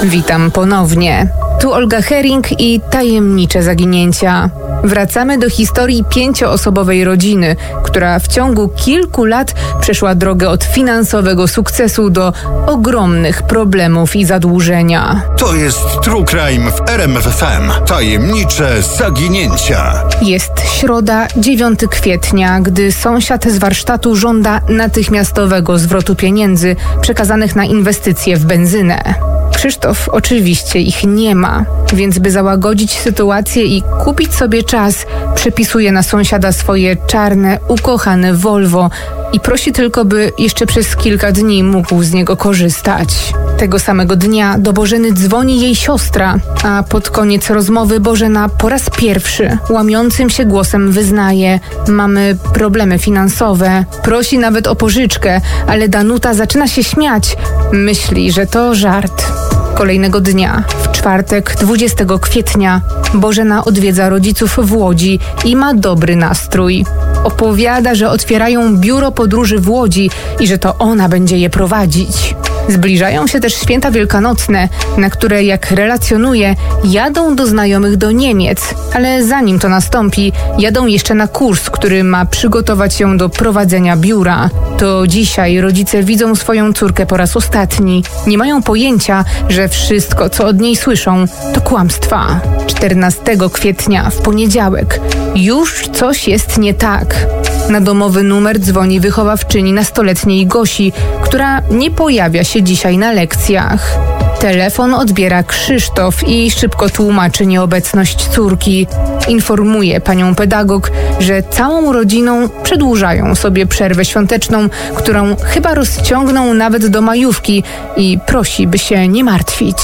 Witam ponownie. Tu Olga Hering i tajemnicze zaginięcia. Wracamy do historii 5-osobowej rodziny, która w ciągu kilku lat przeszła drogę od finansowego sukcesu do ogromnych problemów i zadłużenia. To jest True Crime w RMF FM. Tajemnicze zaginięcia. Jest środa, 9 kwietnia, gdy sąsiad z warsztatu żąda natychmiastowego zwrotu pieniędzy przekazanych na inwestycje w benzynę. Krzysztof oczywiście ich nie ma, więc by załagodzić sytuację i kupić sobie czas, przepisuje na sąsiada swoje czarne, ukochane Volvo i prosi tylko, by jeszcze przez kilka dni mógł z niego korzystać. Tego samego dnia do Bożeny dzwoni jej siostra, a pod koniec rozmowy Bożena po raz pierwszy łamiącym się głosem wyznaje: mamy problemy finansowe. Prosi nawet o pożyczkę, ale Danuta zaczyna się śmiać. Myśli, że to żart. Kolejnego dnia, w czwartek, 20 kwietnia, Bożena odwiedza rodziców w Łodzi i ma dobry nastrój. Opowiada, że otwierają biuro podróży w Łodzi i że to ona będzie je prowadzić. Zbliżają się też święta wielkanocne, na które, jak relacjonuje, jadą do znajomych do Niemiec, ale zanim to nastąpi, jadą jeszcze na kurs, który ma przygotować ją do prowadzenia biura. To dzisiaj rodzice widzą swoją córkę po raz ostatni. Nie mają pojęcia, że wszystko, co od niej słyszą, to kłamstwa. 14 kwietnia, w poniedziałek, już coś jest nie tak. Na domowy numer dzwoni wychowawczyni nastoletniej Gosi, która nie pojawia się dzisiaj na lekcjach. Telefon odbiera Krzysztof i szybko tłumaczy nieobecność córki. Informuje panią pedagog, że całą rodziną przedłużają sobie przerwę świąteczną, którą chyba rozciągną nawet do majówki i prosi, by się nie martwić.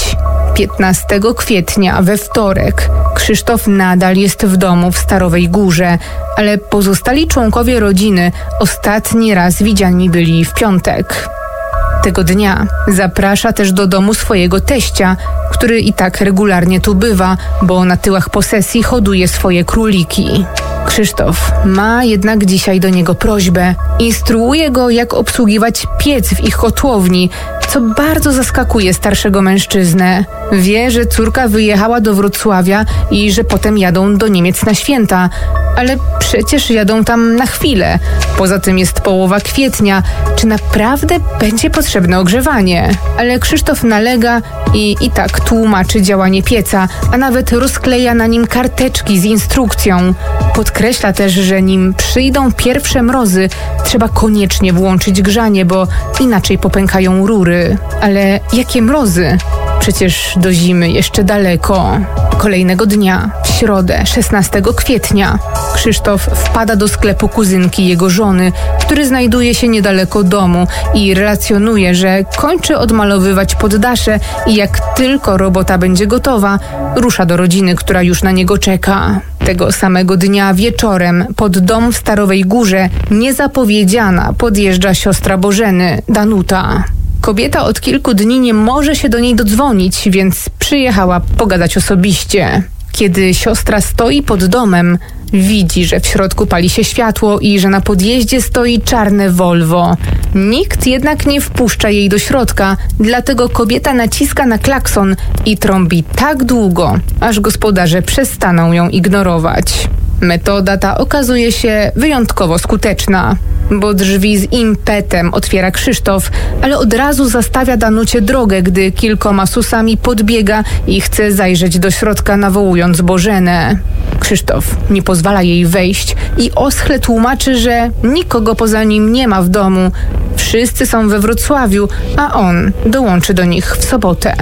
15 kwietnia, we wtorek, Krzysztof nadal jest w domu w Starowej Górze, ale pozostali członkowie rodziny ostatni raz widziani byli w piątek. Tego dnia zaprasza też do domu swojego teścia, który i tak regularnie tu bywa, bo na tyłach posesji hoduje swoje króliki. Krzysztof ma jednak dzisiaj do niego prośbę. Instruuje go, jak obsługiwać piec w ich kotłowni, co bardzo zaskakuje starszego mężczyznę. Wie, że córka wyjechała do Wrocławia i że potem jadą do Niemiec na święta, ale przecież jadą tam na chwilę. Poza tym jest połowa kwietnia. Czy naprawdę będzie potrzebne ogrzewanie? Ale Krzysztof nalega i tak tłumaczy działanie pieca, a nawet rozkleja na nim karteczki z instrukcją. Podkreśla też, że nim przyjdą pierwsze mrozy, trzeba koniecznie włączyć grzanie, bo inaczej popękają rury. Ale jakie mrozy? Przecież do zimy jeszcze daleko. Kolejnego dnia, w środę, 16 kwietnia, Krzysztof wpada do sklepu kuzynki jego żony, który znajduje się niedaleko domu i relacjonuje, że kończy odmalowywać poddasze i jak tylko robota będzie gotowa, rusza do rodziny, która już na niego czeka. Tego samego dnia wieczorem pod dom w Starowej Górze niezapowiedziana podjeżdża siostra Bożeny, Danuta. Kobieta od kilku dni nie może się do niej dodzwonić, więc przyjechała pogadać osobiście. Kiedy siostra stoi pod domem, widzi, że w środku pali się światło i że na podjeździe stoi czarne Volvo. Nikt jednak nie wpuszcza jej do środka, dlatego kobieta naciska na klakson i trąbi tak długo, aż gospodarze przestaną ją ignorować. Metoda ta okazuje się wyjątkowo skuteczna, bo drzwi z impetem otwiera Krzysztof, ale od razu zastawia Danucie drogę, gdy kilkoma susami podbiega i chce zajrzeć do środka, nawołując Bożenę. Krzysztof nie pozwala jej wejść i oschle tłumaczy, że nikogo poza nim nie ma w domu. Wszyscy są we Wrocławiu, a on dołączy do nich w sobotę.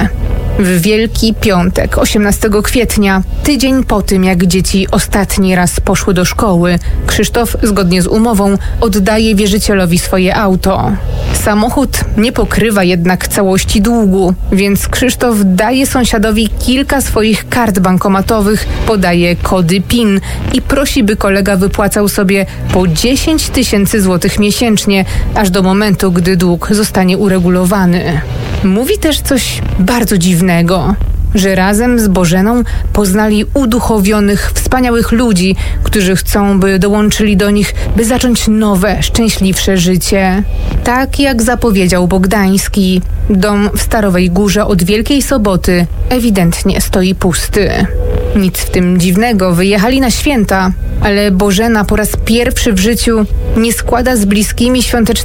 W Wielki Piątek, 18 kwietnia, tydzień po tym, jak dzieci ostatni raz poszły do szkoły, Krzysztof, zgodnie z umową, oddaje wierzycielowi swoje auto. Samochód nie pokrywa jednak całości długu, więc Krzysztof daje sąsiadowi kilka swoich kart bankomatowych, podaje kody PIN i prosi, by kolega wypłacał sobie po 10 000 złotych miesięcznie, aż do momentu, gdy dług zostanie uregulowany. Mówi też coś bardzo dziwnego. że razem z Bożeną poznali uduchowionych, wspaniałych ludzi, którzy chcą, by dołączyli do nich, by zacząć nowe, szczęśliwsze życie. Tak jak zapowiedział Bogdański, dom w Starowej Górze od Wielkiej Soboty ewidentnie stoi pusty. Nic w tym dziwnego, wyjechali na święta, ale Bożena po raz pierwszy w życiu nie składa z bliskimi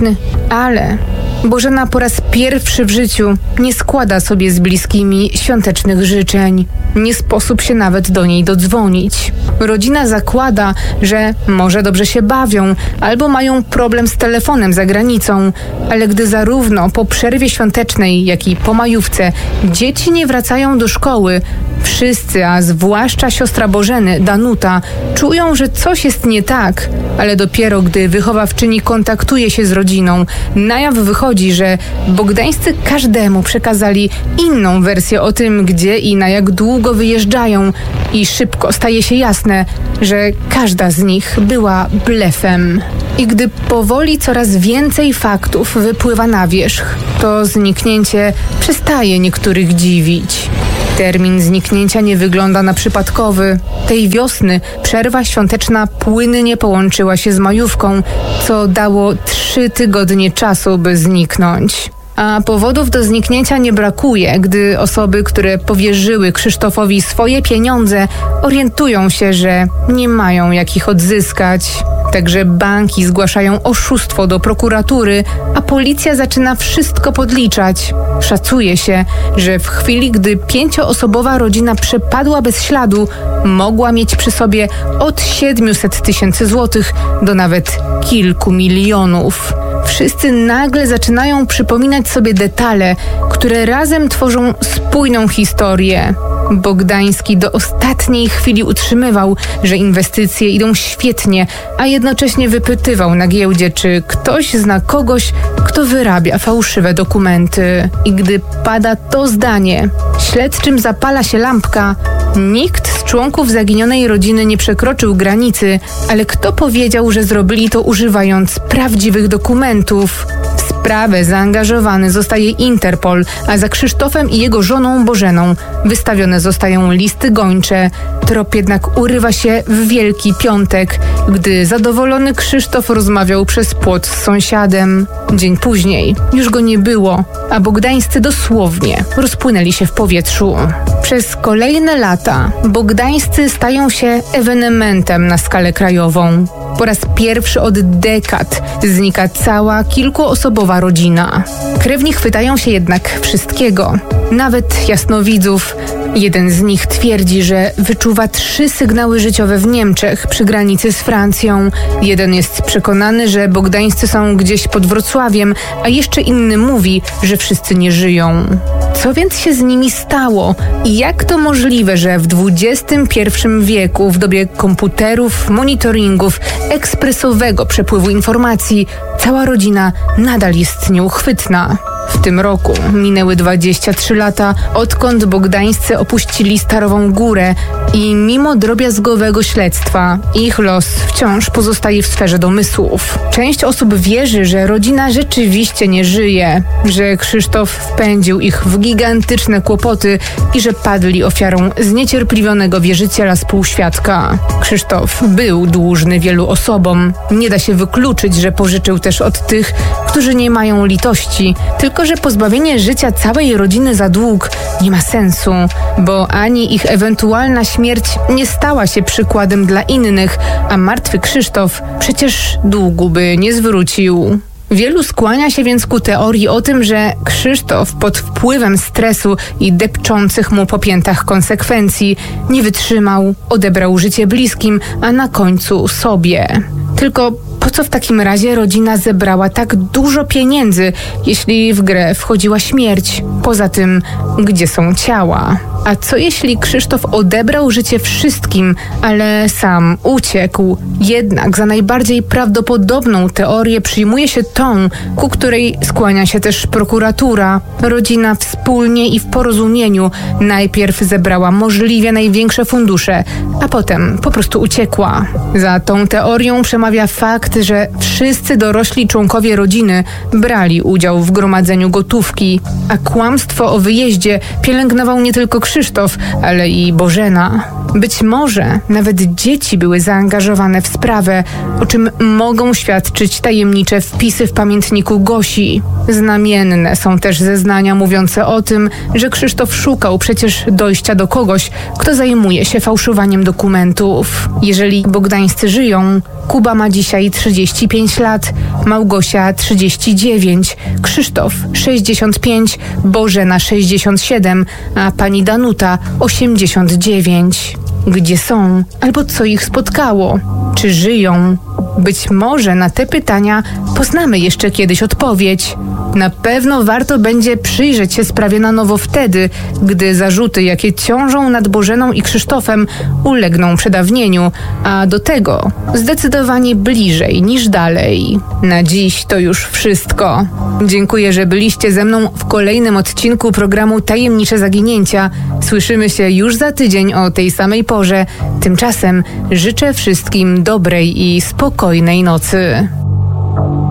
sobie z bliskimi świątecznych życzeń. Nie sposób się nawet do niej dodzwonić. Rodzina zakłada, że może dobrze się bawią, albo mają problem z telefonem za granicą, ale gdy zarówno po przerwie świątecznej, jak i po majówce dzieci nie wracają do szkoły, wszyscy, a zwłaszcza siostra Bożeny, Danuta, czują, że coś jest nie tak, ale dopiero gdy wychowawczyni kontaktuje się z rodziną, na jaw wychodzi, że bogdańscy każdemu przekazali inną wersję o tym, gdzie i na jak długo wyjeżdżają i szybko staje się jasne, że każda z nich była blefem. I gdy powoli coraz więcej faktów wypływa na wierzch, to zniknięcie przestaje niektórych dziwić. Termin zniknięcia nie wygląda na przypadkowy. Tej wiosny przerwa świąteczna płynnie połączyła się z majówką, co dało 3 tygodnie czasu, by zniknąć. A powodów do zniknięcia nie brakuje, gdy osoby, które powierzyły Krzysztofowi swoje pieniądze, orientują się, że nie mają jak ich odzyskać. Także banki zgłaszają oszustwo do prokuratury, a policja zaczyna wszystko podliczać. Szacuje się, że w chwili, gdy 5-osobowa rodzina przepadła bez śladu, mogła mieć przy sobie od 700 000 złotych do nawet kilku milionów. Wszyscy nagle zaczynają przypominać sobie detale, które razem tworzą spójną historię. Bogdański do ostatniej chwili utrzymywał, że inwestycje idą świetnie, a jednocześnie wypytywał na giełdzie, czy ktoś zna kogoś, kto wyrabia fałszywe dokumenty. I gdy pada to zdanie, śledczym zapala się lampka, nikt z członków zaginionej rodziny nie przekroczył granicy, ale kto powiedział, że zrobili to używając prawdziwych dokumentów? W sprawę zaangażowany zostaje Interpol, a za Krzysztofem i jego żoną Bożeną wystawione zostają listy gończe. Trop jednak urywa się w Wielki Piątek, gdy zadowolony Krzysztof rozmawiał przez płot z sąsiadem. Dzień później już go nie było, a bogdańscy dosłownie rozpłynęli się w powietrzu. Przez kolejne lata bogdańscy stają się ewenementem na skalę krajową. Po raz pierwszy od dekad znika cała kilkuosobowa rodzina. Krewni chwytają się jednak wszystkiego, nawet jasnowidzów. Jeden z nich twierdzi, że wyczuwa 3 sygnały życiowe w Niemczech przy granicy z Francją. Jeden jest przekonany, że bogdańscy są gdzieś pod Wrocławiem, a jeszcze inny mówi, że wszyscy nie żyją. Co więc się z nimi stało? I jak to możliwe, że w XXI wieku, w dobie komputerów, monitoringów, ekspresowego przepływu informacji, cała rodzina nadal jest nieuchwytna? W tym roku minęły 23 lata, odkąd bogdańscy opuścili Starową Górę i mimo drobiazgowego śledztwa ich los wciąż pozostaje w sferze domysłów. Część osób wierzy, że rodzina rzeczywiście nie żyje, że Krzysztof wpędził ich w gigantyczne kłopoty i że padli ofiarą zniecierpliwionego wierzyciela z półświadka. Krzysztof był dłużny wielu osobom. Nie da się wykluczyć, że pożyczył też od tych, którzy nie mają litości, tylko że pozbawienie życia całej rodziny za dług nie ma sensu, bo ani ich ewentualna śmierć nie stała się przykładem dla innych, a martwy Krzysztof przecież długu by nie zwrócił. Wielu skłania się więc ku teorii o tym, że Krzysztof pod wpływem stresu i depczących mu po piętach konsekwencji nie wytrzymał, odebrał życie bliskim, a na końcu sobie. Tylko po co w takim razie rodzina zebrała tak dużo pieniędzy, jeśli w grę wchodziła śmierć? Poza tym, gdzie są ciała? A co jeśli Krzysztof odebrał życie wszystkim, ale sam uciekł? Jednak za najbardziej prawdopodobną teorię przyjmuje się tą, ku której skłania się też prokuratura. Rodzina wspólnie i w porozumieniu najpierw zebrała możliwie największe fundusze, a potem po prostu uciekła. Za tą teorią przemawia fakt, że wszyscy dorośli członkowie rodziny brali udział w gromadzeniu gotówki, a kłamstwo o wyjeździe pielęgnował nie tylko Krzysztof, Krzysztof, ale i Bożena. Być może nawet dzieci były zaangażowane w sprawę, o czym mogą świadczyć tajemnicze wpisy w pamiętniku Gosi. Znamienne są też zeznania mówiące o tym, że Krzysztof szukał przecież dojścia do kogoś, kto zajmuje się fałszowaniem dokumentów. Jeżeli bogdańscy żyją, Kuba ma dzisiaj 35 lat, Małgosia 39, Krzysztof 65, Bożena 67, a pani Danuta 89. Gdzie są? Albo co ich spotkało? Czy żyją? Być może na te pytania poznamy jeszcze kiedyś odpowiedź. Na pewno warto będzie przyjrzeć się sprawie na nowo wtedy, gdy zarzuty, jakie ciążą nad Bożeną i Krzysztofem, ulegną przedawnieniu, a do tego zdecydowanie bliżej niż dalej. Na dziś to już wszystko. Dziękuję, że byliście ze mną w kolejnym odcinku programu Tajemnicze Zaginięcia. Słyszymy się już za tydzień o tej samej porze. Tymczasem życzę wszystkim dobrej i spokojnej nocy.